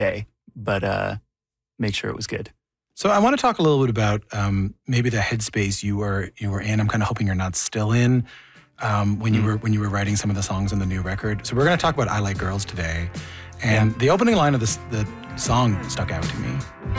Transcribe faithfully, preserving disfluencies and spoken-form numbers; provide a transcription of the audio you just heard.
okay, but uh, make sure it was good. So I want to talk a little bit about um, maybe the headspace you were you were in. I'm kind of hoping you're not still in um, when you Mm. were when you were writing some of the songs on the new record. So we're going to talk about "I Like Girls" today, and yeah. the opening line of this the song stuck out to me.